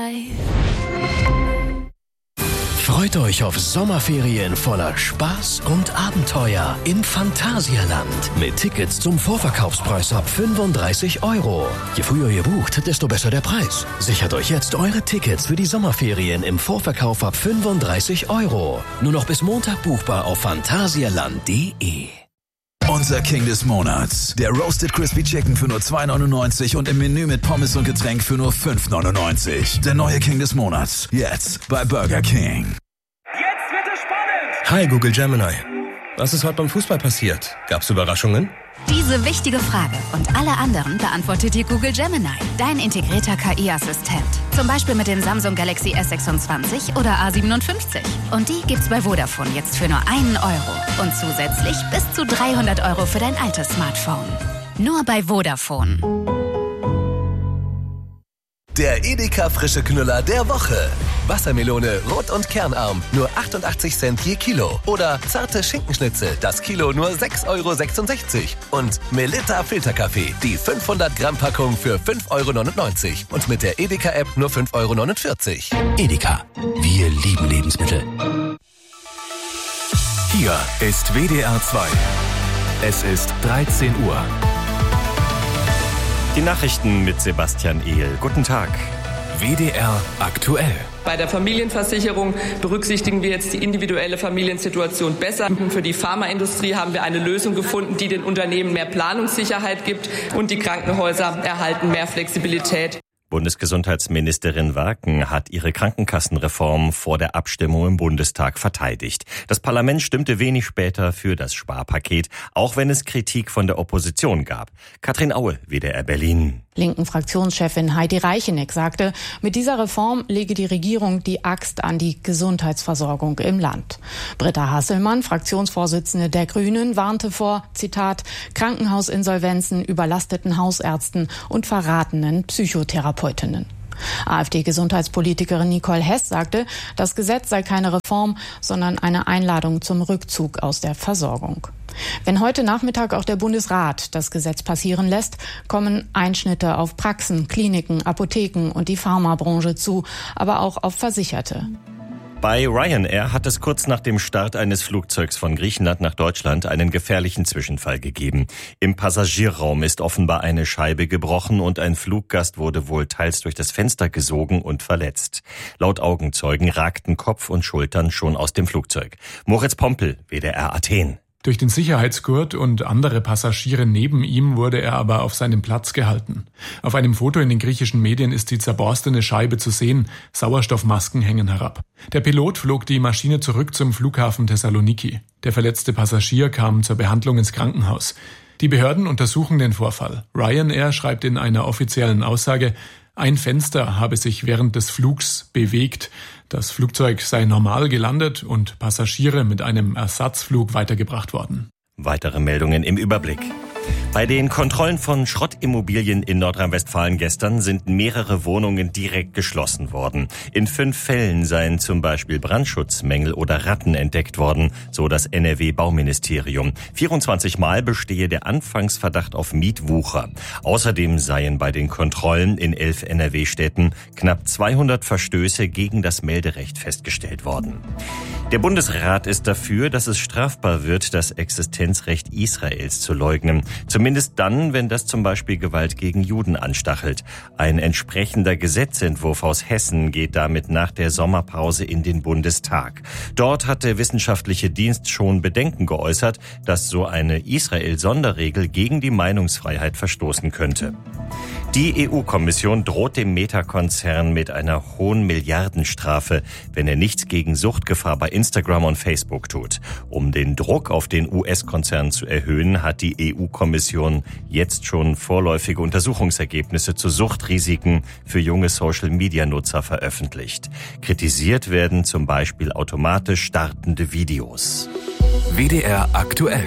Freut euch auf Sommerferien voller Spaß und Abenteuer im Phantasialand mit Tickets zum Vorverkaufspreis ab 35 €. Je früher ihr bucht, desto besser der Preis. Sichert euch jetzt eure Tickets für die Sommerferien im Vorverkauf ab 35 €. Nur noch bis Montag buchbar auf phantasialand.de. Unser King des Monats. Der Roasted Crispy Chicken für nur 2,99 und im Menü mit Pommes und Getränk für nur 5,99. Der neue King des Monats. Jetzt bei Burger King. Jetzt wird es spannend! Hi Google Gemini. Was ist heute beim Fußball passiert? Gab's Überraschungen? Diese wichtige Frage und alle anderen beantwortet dir Google Gemini, dein integrierter KI-Assistent. Zum Beispiel mit dem Samsung Galaxy S26 oder A57. Und die gibt's bei Vodafone jetzt für nur 1 €. Und zusätzlich bis zu 300 € für dein altes Smartphone. Nur bei Vodafone. Der Edeka frische Knüller der Woche. Wassermelone rot und kernarm, nur 88 Cent je Kilo. Oder zarte Schinkenschnitzel, das Kilo nur 6,66 €. Und Melitta Filterkaffee, die 500 Gramm Packung für 5,99 €. Und mit der Edeka-App nur 5,49 €. Edeka, wir lieben Lebensmittel. Hier ist WDR 2. Es ist 13 Uhr. Die Nachrichten mit Sebastian Ehl. Guten Tag. WDR aktuell. Bei der Familienversicherung berücksichtigen wir jetzt die individuelle Familiensituation besser. Für die Pharmaindustrie haben wir eine Lösung gefunden, die den Unternehmen mehr Planungssicherheit gibt, und die Krankenhäuser erhalten mehr Flexibilität. Bundesgesundheitsministerin Waken hat ihre Krankenkassenreform vor der Abstimmung im Bundestag verteidigt. Das Parlament stimmte wenig später für das Sparpaket, auch wenn es Kritik von der Opposition gab. Katrin Aue, WDR Berlin. Linken Fraktionschefin Heidi Reicheneck sagte, mit dieser Reform lege die Regierung die Axt an die Gesundheitsversorgung im Land. Britta Hasselmann, Fraktionsvorsitzende der Grünen, warnte vor, Zitat, Krankenhausinsolvenzen, überlasteten Hausärzten und verratenen Psychotherapeutinnen. AfD-Gesundheitspolitikerin Nicole Hess sagte, das Gesetz sei keine Reform, sondern eine Einladung zum Rückzug aus der Versorgung. Wenn heute Nachmittag auch der Bundesrat das Gesetz passieren lässt, kommen Einschnitte auf Praxen, Kliniken, Apotheken und die Pharmabranche zu, aber auch auf Versicherte. Bei Ryanair hat es kurz nach dem Start eines Flugzeugs von Griechenland nach Deutschland einen gefährlichen Zwischenfall gegeben. Im Passagierraum ist offenbar eine Scheibe gebrochen und ein Fluggast wurde wohl teils durch das Fenster gesogen und verletzt. Laut Augenzeugen ragten Kopf und Schultern schon aus dem Flugzeug. Moritz Pompel, WDR Athen. Durch den Sicherheitsgurt und andere Passagiere neben ihm wurde er aber auf seinem Platz gehalten. Auf einem Foto in den griechischen Medien ist die zerborstene Scheibe zu sehen, Sauerstoffmasken hängen herab. Der Pilot flog die Maschine zurück zum Flughafen Thessaloniki. Der verletzte Passagier kam zur Behandlung ins Krankenhaus. Die Behörden untersuchen den Vorfall. Ryanair schreibt in einer offiziellen Aussage, ein Fenster habe sich während des Flugs bewegt. Das Flugzeug sei normal gelandet und Passagiere mit einem Ersatzflug weitergebracht worden. Weitere Meldungen im Überblick. Bei den Kontrollen von Schrottimmobilien in Nordrhein-Westfalen gestern sind mehrere Wohnungen direkt geschlossen worden. In 5 Fällen seien zum Beispiel Brandschutzmängel oder Ratten entdeckt worden, so das NRW-Bauministerium. 24 Mal bestehe der Anfangsverdacht auf Mietwucher. Außerdem seien bei den Kontrollen in 11 NRW-Städten knapp 200 Verstöße gegen das Melderecht festgestellt worden. Der Bundesrat ist dafür, dass es strafbar wird, das Existenzrecht Israels zu leugnen. Zumindest dann, wenn das zum Beispiel Gewalt gegen Juden anstachelt. Ein entsprechender Gesetzentwurf aus Hessen geht damit nach der Sommerpause in den Bundestag. Dort hat der wissenschaftliche Dienst schon Bedenken geäußert, dass so eine Israel-Sonderregel gegen die Meinungsfreiheit verstoßen könnte. Die EU-Kommission droht dem Meta-Konzern mit einer hohen Milliardenstrafe, wenn er nichts gegen Suchtgefahr bei Instagram und Facebook tut. Um den Druck auf den US-Konzern zu erhöhen, hat die EU-Kommission jetzt schon vorläufige Untersuchungsergebnisse zu Suchtrisiken für junge Social-Media-Nutzer veröffentlicht. Kritisiert werden zum Beispiel automatisch startende Videos. WDR aktuell.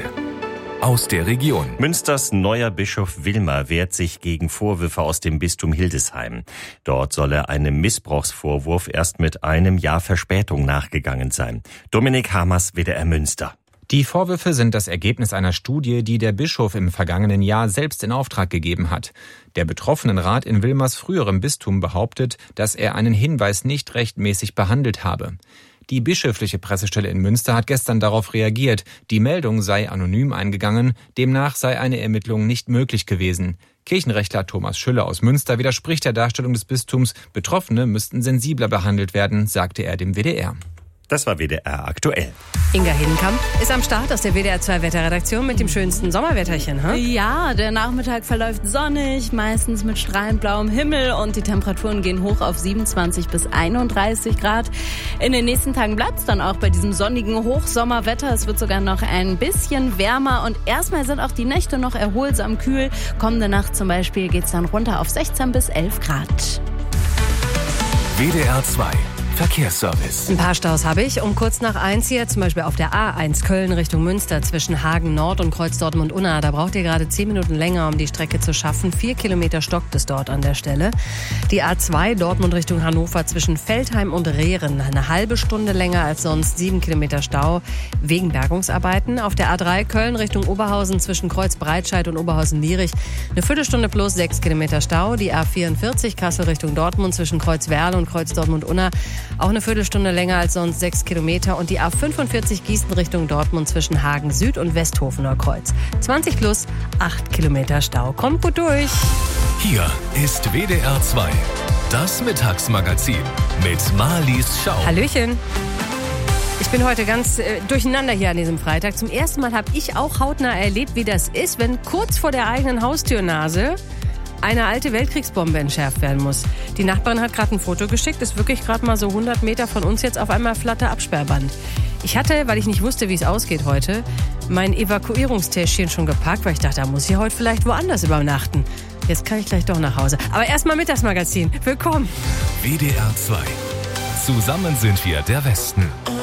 Aus der Region. Münsters neuer Bischof Wilmer wehrt sich gegen Vorwürfe aus dem Bistum Hildesheim. Dort soll er einem Missbrauchsvorwurf erst mit einem Jahr Verspätung nachgegangen sein. Dominik Hamers, WDR Münster. Die Vorwürfe sind das Ergebnis einer Studie, die der Bischof im vergangenen Jahr selbst in Auftrag gegeben hat. Der Betroffenenrat in Wilmers früherem Bistum behauptet, dass er einen Hinweis nicht rechtmäßig behandelt habe. Die bischöfliche Pressestelle in Münster hat gestern darauf reagiert. Die Meldung sei anonym eingegangen, demnach sei eine Ermittlung nicht möglich gewesen. Kirchenrechtler Thomas Schüller aus Münster widerspricht der Darstellung des Bistums. Betroffene müssten sensibler behandelt werden, sagte er dem WDR. Das war WDR aktuell. Inga Hedenkamp ist am Start aus der WDR 2 Wetterredaktion mit dem schönsten Sommerwetterchen. Ja, der Nachmittag verläuft sonnig, meistens mit strahlend blauem Himmel und die Temperaturen gehen hoch auf 27 bis 31 Grad. In den nächsten Tagen bleibt es dann auch bei diesem sonnigen Hochsommerwetter. Es wird sogar noch ein bisschen wärmer und erstmal sind auch die Nächte noch erholsam kühl. Kommende Nacht zum Beispiel geht es dann runter auf 16 bis 11 Grad. WDR 2 Verkehrsservice. Ein paar Staus habe ich. Um kurz nach 1 hier, zum Beispiel auf der A1 Köln Richtung Münster zwischen Hagen Nord und Kreuz Dortmund-Unna. Da braucht ihr gerade 10 Minuten länger, um die Strecke zu schaffen. 4 Kilometer stockt es dort an der Stelle. Die A2 Dortmund Richtung Hannover zwischen Feldheim und Rehren. Eine halbe Stunde länger als sonst. 7 Kilometer Stau wegen Bergungsarbeiten. Auf der A3 Köln Richtung Oberhausen zwischen Kreuz Breitscheid und Oberhausen-Lierich. Eine Viertelstunde plus 6 Kilometer Stau. Die A44 Kassel Richtung Dortmund zwischen Kreuz Werle und Kreuz Dortmund-Unna. Auch eine Viertelstunde länger als sonst, 6 Kilometer. Und die A45 Gießen Richtung Dortmund zwischen Hagen Süd und Westhofener Kreuz. 20 plus, 8 Kilometer Stau. Kommt gut durch. Hier ist WDR 2, das Mittagsmagazin mit Marlies Schau. Hallöchen. Ich bin heute ganz durcheinander hier an diesem Freitag. Zum ersten Mal habe ich auch hautnah erlebt, wie das ist, wenn kurz vor der eigenen Haustürnase eine alte Weltkriegsbombe entschärft werden muss. Die Nachbarin hat gerade ein Foto geschickt, ist wirklich gerade mal so 100 Meter von uns jetzt auf einmal flatter Absperrband. Ich hatte, weil ich nicht wusste, wie es ausgeht heute, mein Evakuierungstäschchen schon gepackt, weil ich dachte, da muss ich heute vielleicht woanders übernachten. Jetzt kann ich gleich doch nach Hause. Aber erstmal Mittagsmagazin. Willkommen. WDR 2. Zusammen sind wir der Westen.